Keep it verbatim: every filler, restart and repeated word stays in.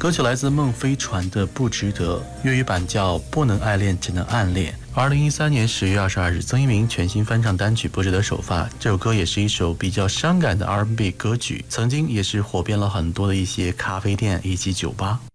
歌曲来自孟飞船的《不值得》，粤语版叫《不能爱恋只能暗恋》。二零一三年十月二十二日，曾一鸣全新翻唱单曲《不值得》首发。这首歌也是一首比较伤感的 R and B 歌曲，曾经也是火遍了很多的一些咖啡店以及酒吧。